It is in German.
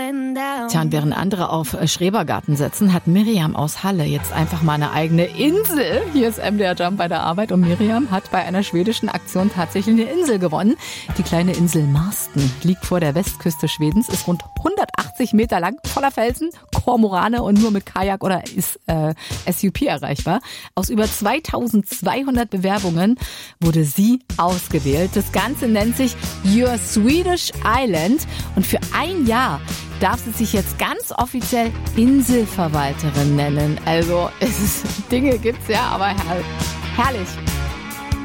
Tja, und während andere auf Schrebergarten setzen, hat Miriam aus Halle jetzt einfach mal eine eigene Insel. Hier ist MDR Jump bei der Arbeit und Miriam hat bei einer schwedischen Aktion tatsächlich eine Insel gewonnen. Die kleine Insel Marsten liegt vor der Westküste Schwedens, ist rund 180 Meter lang, voller Felsen, Kormorane und nur mit Kajak oder SUP erreichbar. Aus über 2200 Bewerbungen wurde sie ausgewählt. Das Ganze nennt sich Your Swedish Island und für ein Jahr darf sie sich jetzt ganz offiziell Inselverwalterin nennen. Also Dinge gibt's ja, aber herrlich.